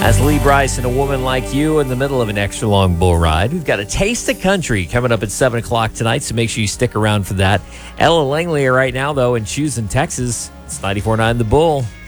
As Lee Bryce and A Woman Like You in the middle of an extra long bull ride. We've got a Taste of Country coming up at 7 o'clock tonight, so make sure you stick around for that. Ella Langley right now, though, in Choosing, Texas. It's 94.9 The Bull.